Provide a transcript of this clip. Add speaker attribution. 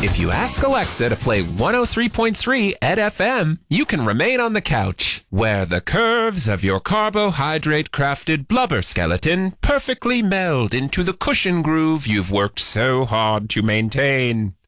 Speaker 1: If you ask Alexa to play 103.3 at FM, you can remain on the couch, where the curves of your carbohydrate-crafted blubber skeleton perfectly meld into the cushion groove you've worked so hard to maintain.